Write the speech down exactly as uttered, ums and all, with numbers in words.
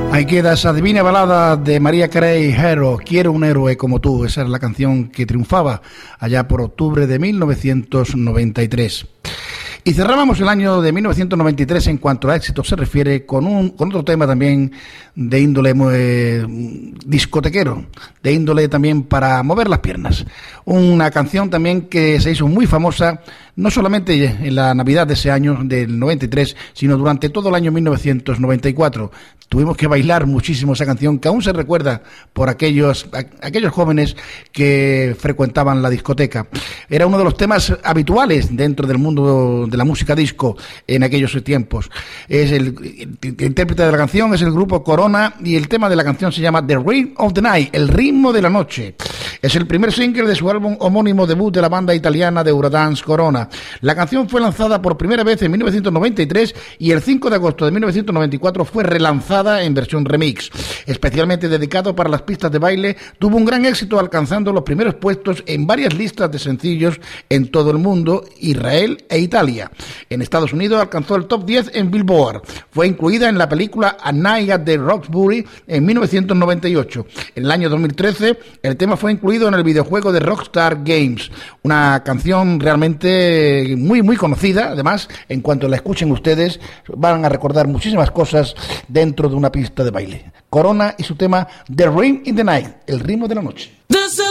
Ahí queda esa divina balada de Mariah Carey, Hero, Quiero un héroe como tú. Esa es la canción que triunfaba allá por octubre de mil novecientos noventa y tres. Y cerrábamos el año de mil novecientos noventa y tres en cuanto a éxito se refiere con un con otro tema también de índole eh, discotequero, de índole también para mover las piernas. Una canción también que se hizo muy famosa, no solamente en la Navidad de ese año, del noventa y tres, sino durante todo el año mil novecientos noventa y cuatro. Tuvimos que bailar muchísimo esa canción, que aún se recuerda por aquellos, a, aquellos jóvenes que frecuentaban la discoteca. Era uno de los temas habituales dentro del mundo de la música disco en aquellos tiempos. Es el, el, el intérprete de la canción es el grupo Corona y el tema de la canción se llama The Rhythm of the Night, el ritmo de la noche. Es el primer single de su álbum homónimo debut de la banda italiana de Eurodance Corona. La canción fue lanzada por primera vez en mil novecientos noventa y tres y el cinco de agosto de mil novecientos noventa y cuatro fue relanzada en versión remix. Especialmente dedicado para las pistas de baile, tuvo un gran éxito alcanzando los primeros puestos en varias listas de sencillos en todo el mundo, Israel e Italia. En Estados Unidos alcanzó el top diez en Billboard. Fue incluida en la película A Night at the Roxbury en mil novecientos noventa y ocho. En el año dos mil trece, el tema fue incluido en el videojuego de Rockstar Games. Una canción realmente muy, muy conocida. Además, en cuanto la escuchen ustedes, van a recordar muchísimas cosas dentro de una pista de baile. Corona y su tema The Rhythm in the Night, el ritmo de la noche.